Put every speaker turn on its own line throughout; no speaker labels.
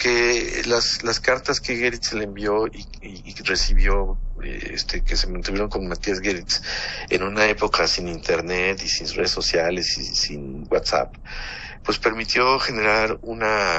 que las cartas que Geritz le envió y recibió, que se mantuvieron con Matías Geritz en una época sin internet y sin redes sociales y sin WhatsApp, pues permitió generar una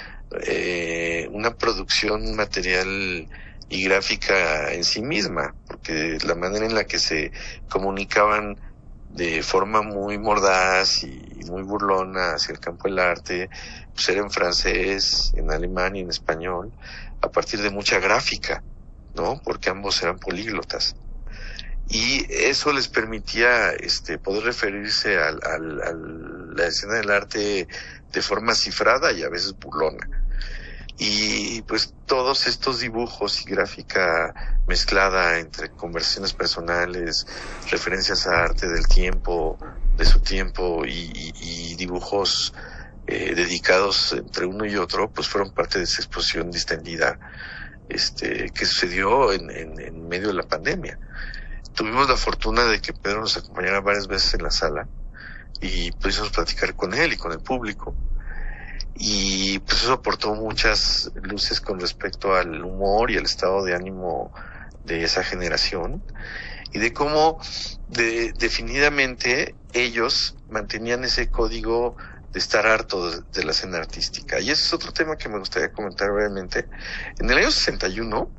producción material y gráfica en sí misma, porque la manera en la que se comunicaban de forma muy mordaz y muy burlona hacia el campo del arte, pues era en francés, en alemán y en español, a partir de mucha gráfica, ¿no? Porque ambos eran políglotas. Y eso les permitía poder referirse a la escena del arte de forma cifrada y a veces burlona. Y pues todos estos dibujos y gráfica mezclada entre conversaciones personales, referencias a arte del tiempo, de su tiempo y dibujos dedicados entre uno y otro, pues fueron parte de esa exposición distendida que sucedió en medio de la pandemia. Tuvimos la fortuna de que Pedro nos acompañara varias veces en la sala y pudimos platicar con él y con el público. Y pues eso aportó muchas luces con respecto al humor y al estado de ánimo de esa generación y de cómo definidamente ellos mantenían ese código de estar harto de la escena artística. Y ese es otro tema que me gustaría comentar brevemente. En el año 61,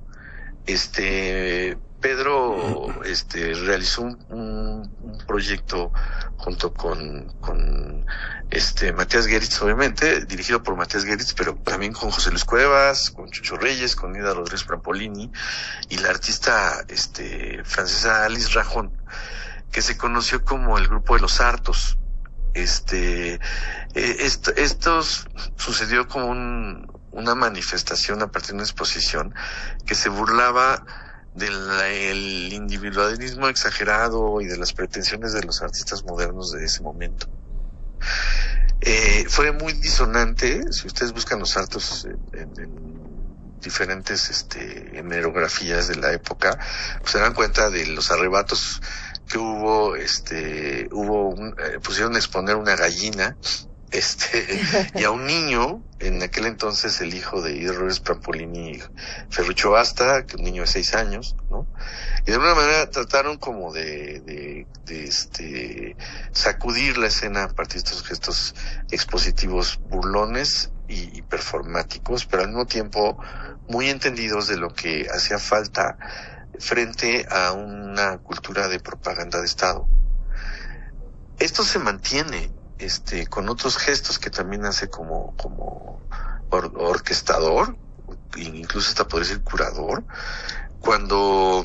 Pedro realizó un proyecto junto con Matías Geritz, obviamente, dirigido por Matías Geritz, pero también con José Luis Cuevas, con Chucho Reyes, con Ida Rodríguez Prampolini y la artista francesa Alice Rajon, que se conoció como el Grupo de los Hartos. Esto sucedió como una manifestación a partir de una exposición que se burlaba del individualismo exagerado y de las pretensiones de los artistas modernos de ese momento. Fue muy disonante. Si ustedes buscan los Hartos en diferentes hemerografías de la época, pues se dan cuenta de los arrebatos que hubo. Pusieron a exponer una gallina y a un niño, en aquel entonces el hijo de Ida Rodríguez Prampolini, Ferruccio Basta, que un niño de 6 años, ¿no? Y de alguna manera trataron como de sacudir la escena a partir de estos gestos expositivos burlones y performáticos, pero al mismo tiempo muy entendidos de lo que hacía falta frente a una cultura de propaganda de Estado. Esto se mantiene con otros gestos que también hace como orquestador, incluso hasta podría ser curador, cuando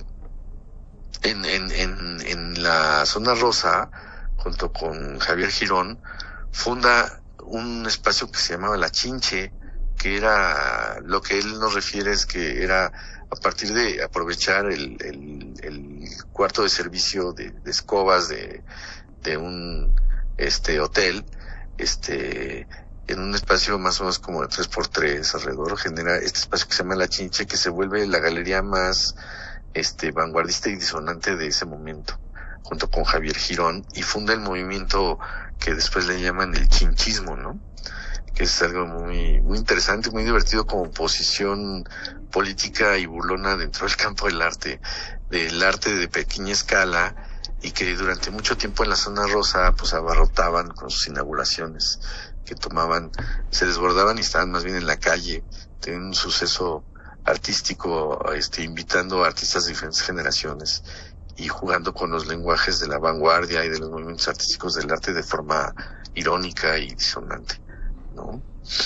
en la Zona Rosa, junto con Javier Girón, funda un espacio que se llamaba La Chinche, que era, lo que él nos refiere es que era a partir de aprovechar el cuarto de servicio de escobas de un hotel, en un espacio más o menos como de 3x3 alrededor, genera este espacio que se llama La Chinche, que se vuelve la galería más vanguardista y disonante de ese momento, junto con Javier Girón, y funda el movimiento que después le llaman el chinchismo, ¿no? Que es algo muy, muy interesante, muy divertido como posición política y burlona dentro del campo del arte de pequeña escala, y que durante mucho tiempo en la Zona Rosa pues abarrotaban con sus inauguraciones, que se desbordaban y estaban más bien en la calle, tenían un suceso artístico, invitando a artistas de diferentes generaciones y jugando con los lenguajes de la vanguardia y de los movimientos artísticos del arte de forma irónica y disonante, ¿no?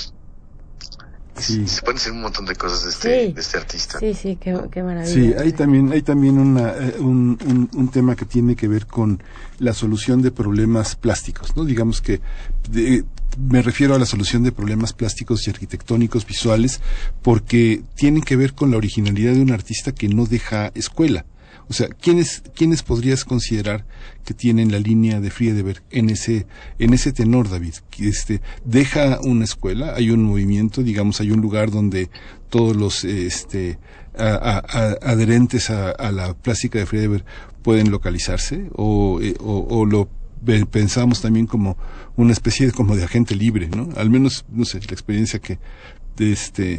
Sí.
Se pueden decir un montón de cosas de este artista.
Sí, qué maravilla.
Sí, hay también un tema que tiene que ver con la solución de problemas plásticos, ¿no? Digamos que me refiero a la solución de problemas plásticos y arquitectónicos visuales, porque tienen que ver con la originalidad de un artista que no deja escuela. O sea, ¿quiénes podrías considerar que tienen la línea de Friedeberg en ese tenor, David? Deja una escuela, hay un movimiento, digamos, hay un lugar donde todos los adherentes a la plástica de Friedeberg pueden localizarse, o lo pensamos también como una especie como de agente libre, ¿no? Al menos, no sé, la experiencia que